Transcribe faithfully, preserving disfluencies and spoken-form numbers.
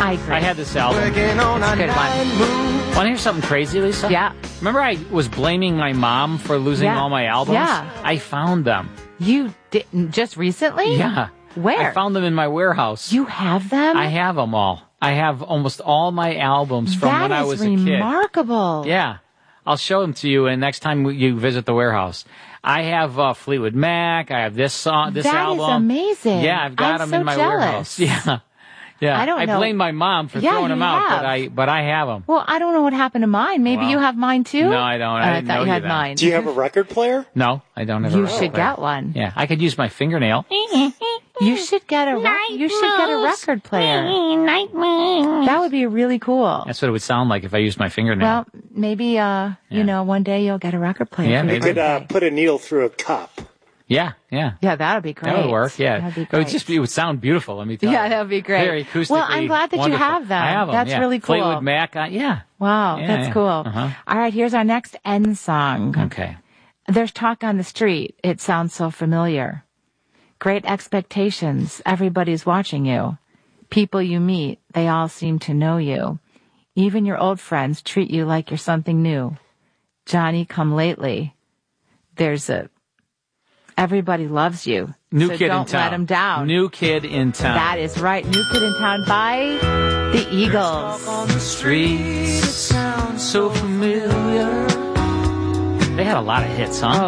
I agree. I had this album. It's a good one. Want to hear something crazy, Lisa? Yeah. Remember I was blaming my mom for losing Yeah. all my albums? Yeah. I found them. You didn't just recently? Yeah. Where? I found them in my warehouse. You have them? I have them all. I have almost all my albums from that when I was a kid. That is remarkable. Yeah. I'll show them to you and next time you visit the warehouse. I have uh, Fleetwood Mac. I have this song, this that album. That is amazing. Yeah, I've got I'm them so in my jealous. warehouse. Yeah. Yeah. I don't I know. blame my mom for yeah, throwing them you out, have. but I but I have them. Well, I don't know what happened to mine. Maybe Well, you have mine too? No, I don't. Oh, I, I didn't thought know you had that. mine. Do you have a record player? No, I don't have a You record should player. get one. Yeah, I could use my fingernail. You should get a re- you should get a record player. That would be really cool. That's what it would sound like if I used my fingernail. Well, maybe uh, Yeah. you know, one day you'll get a record player. Yeah, for your You could uh, birthday. put a needle through a cup. yeah, yeah. Yeah, that would be great. That would work, yeah. That'd be It great. would just be, it would sound beautiful, let me tell you. Yeah, that would be great. Very acoustically Well, I'm glad that you wonderful. have them. I have them, That's yeah. really cool. Fleetwood Mac, uh, yeah. Wow, Yeah, that's yeah. cool. Uh-huh. All right, here's our next end song. Okay. There's talk on the street. It sounds so familiar. Great expectations. Everybody's watching you. People you meet, they all seem to know you. Even your old friends treat you like you're something new. Johnny come lately. There's a... Everybody loves you. New so Kid don't in Town. let them down. New Kid in Town. That is right. New Kid in Town by the Eagles. On the streets, it sounds so familiar. They had a lot of hits, huh?